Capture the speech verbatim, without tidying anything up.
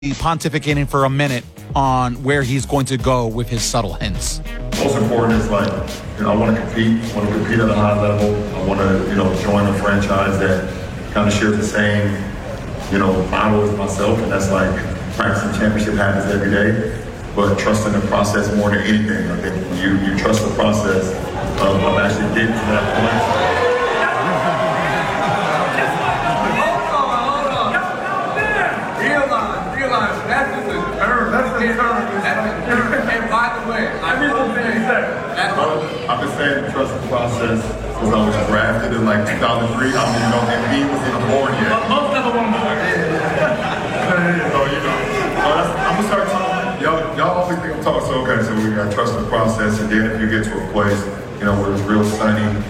pontificating for a minute on where he's going to go with his subtle hints. Most important is like, you know, I want to compete. I want to compete at a high level. I want to, you know, join a franchise that kind of shares the same, you know, model as myself, and that's like practicing championship habits every day, but trusting the process more than anything. I think you you trust the process of, of actually getting to that point. And by the way, I will say that I've been saying trust the process since I was drafted in like two thousand three. I don't even know if M V was even born yet. Most never won more. So, you know, so that's, I'm gonna start talking. Y'all, y'all always think I'm talking so okay, so we gotta trust the process, and then if you get to a place, you know, where it's real sunny,